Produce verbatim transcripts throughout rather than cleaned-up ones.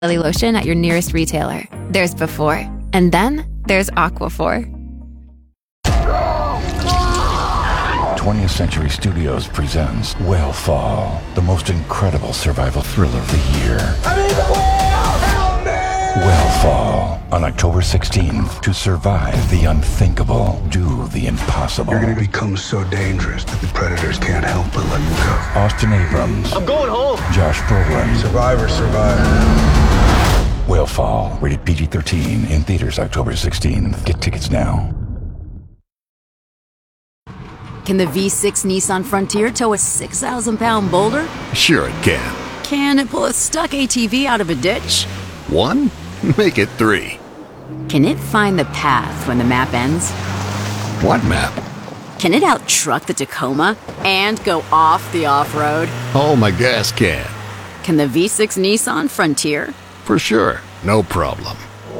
lotion at your nearest retailer. There's before, and then there's Aquaphor. twentieth Century Studios presents Whale-Fall, the most incredible survival thriller of the year. I need the whale! Help me! Whale-Fall, on October sixteenth. To survive the unthinkable, do the impossible. You're gonna become so dangerous that the predators can't help but let you go. Austin Abrams. I'm going home. Josh Brolin. Survivor, survivor. Whale-Fall, rated P G thirteen, in theaters October sixteenth. Get tickets now. Can the V six Nissan Frontier tow a six thousand pound boulder? Sure it can. Can it pull a stuck A T V out of a ditch? One? Make it three. Can it find the path when the map ends? What map? Can it out-truck the Tacoma and go off the off-road? Oh, my gas can. Can the V six Nissan Frontier? For sure. No problem.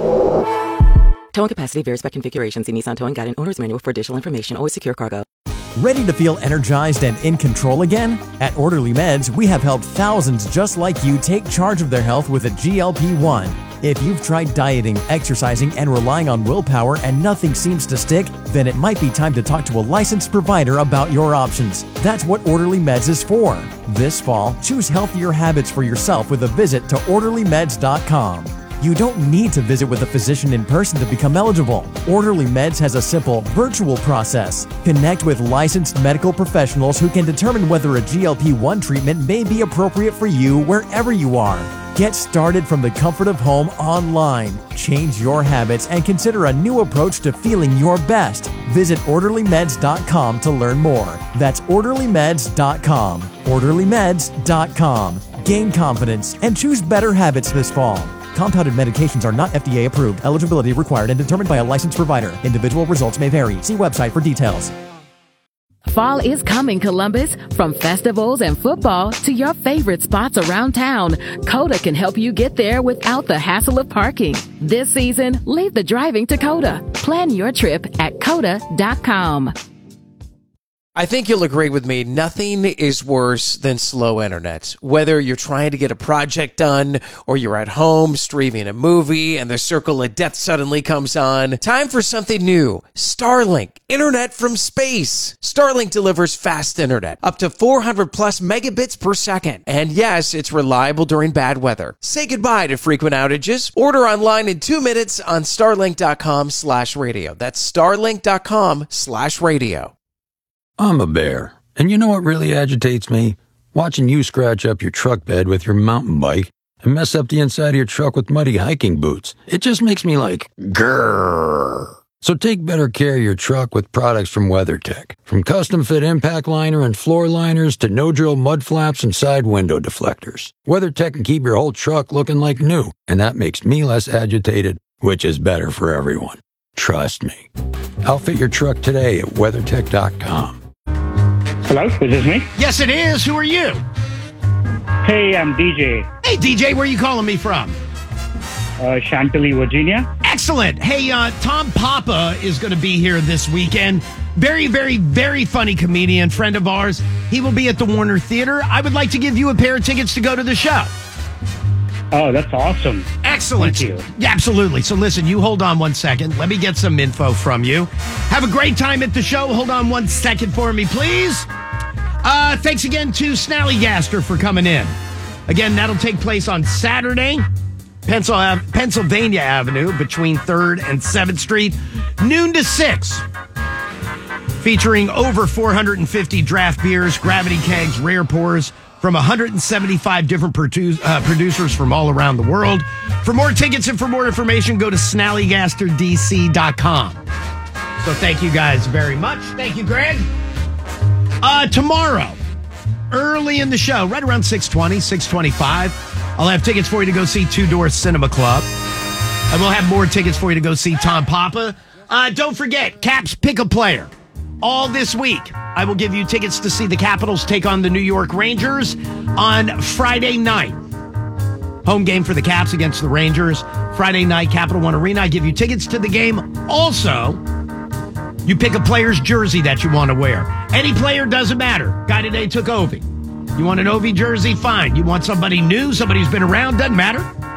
Towing capacity varies by configuration. See Nissan Towing Guide and Owner's Manual for additional information. Always secure cargo. Ready to feel energized and in control again? At Orderly Meds, we have helped thousands just like you take charge of their health with a G L P one. If you've tried dieting, exercising, and relying on willpower and nothing seems to stick, then it might be time to talk to a licensed provider about your options. That's what Orderly Meds is for. This fall, choose healthier habits for yourself with a visit to orderly meds dot com. You don't need to visit with a physician in person to become eligible. Orderly Meds has a simple, virtual process. Connect with licensed medical professionals who can determine whether a G L P one treatment may be appropriate for you wherever you are. Get started from the comfort of home online. Change your habits and consider a new approach to feeling your best. Visit orderly meds dot com to learn more. That's orderly meds dot com. orderly meds dot com. Gain confidence and choose better habits this fall. Compounded medications are not F D A approved. Eligibility required and determined by a licensed provider. Individual results may vary. See website for details. Fall is coming, Columbus. From festivals and football to your favorite spots around town, Coda can help you get there without the hassle of parking. This season, leave the driving to Coda. Plan your trip at coda dot com. I think you'll agree with me, nothing is worse than slow internet. Whether you're trying to get a project done or you're at home streaming a movie and the circle of death suddenly comes on, time for something new. Starlink, internet from space. Starlink delivers fast internet, up to four hundred plus megabits per second. And yes, it's reliable during bad weather. Say goodbye to frequent outages. Order online in two minutes on starlink dot com slash radio. That's starlink dot com slash radio. I'm a bear, and you know what really agitates me? Watching you scratch up your truck bed with your mountain bike and mess up the inside of your truck with muddy hiking boots. It just makes me like, grrr. So take better care of your truck with products from WeatherTech. From custom-fit impact liner and floor liners to no-drill mud flaps and side window deflectors. WeatherTech can keep your whole truck looking like new, and that makes me less agitated, which is better for everyone. Trust me. Outfit your truck today at weather tech dot com. Hello, is this me? Yes, it is. Who are you? Hey, I'm D J. Hey, D J, where are you calling me from? Uh, Chantilly, Virginia. Excellent. Hey, uh, Tom Papa is going to be here this weekend. Very, very, very funny comedian, friend of ours. He will be at the Warner Theater. I would like to give you a pair of tickets to go to the show. Oh, that's awesome. Excellent. Thank you. Yeah, absolutely. So listen, you hold on one second. Let me get some info from you. Have a great time at the show. Hold on one second for me, please. Uh, thanks again to Snallygaster for coming in. Again, that'll take place on Saturday, Pennsylvania Avenue between third and seventh Street, noon to six. Featuring over four hundred fifty draft beers, gravity kegs, rare pours, from one hundred seventy-five different produ- uh, producers from all around the world. For more tickets and for more information, go to snallygaster d c dot com. So thank you guys very much. Thank you, Greg. Uh, tomorrow, early in the show, right around six twenty, six twenty-five, I'll have tickets for you to go see Two Door Cinema Club. And we'll have more tickets for you to go see Tom Papa. Uh, don't forget, Caps Pick a Player. All this week, I will give you tickets to see the Capitals take on the New York Rangers on Friday night. Home game for the Caps against the Rangers. Friday night, Capital One Arena. I give you tickets to the game. Also, you pick a player's jersey that you want to wear. Any player, doesn't matter. Guy today took Ovi. You want an Ovi jersey? Fine. You want somebody new, somebody who's been around? Doesn't matter.